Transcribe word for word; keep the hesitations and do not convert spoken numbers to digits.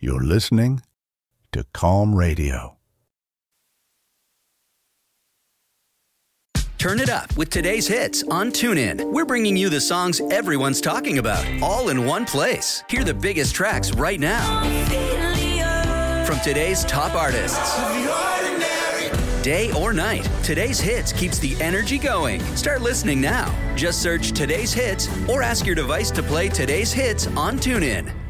You're listening to Calm Radio. Turn it up with today's hits on TuneIn. We're bringing you the songs everyone's talking about, all in one place. Hear the biggest tracks right now from today's top artists. Day or night, today's hits keeps the energy going. Start listening now. Just search today's hits or ask your device to play today's hits on TuneIn.